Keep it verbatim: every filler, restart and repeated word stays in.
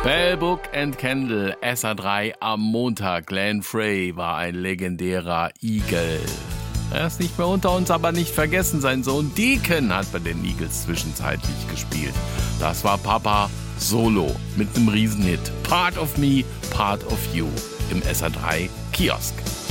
Bell, Book and Candle, S A drei am Montag. Glenn Frey war ein legendärer Eagle. Er ist nicht mehr unter uns, aber nicht vergessen, sein Sohn Deacon hat bei den Eagles zwischenzeitlich gespielt. Das war Papa Solo mit einem Riesenhit. Part of Me, Part of You im S A drei Kiosk.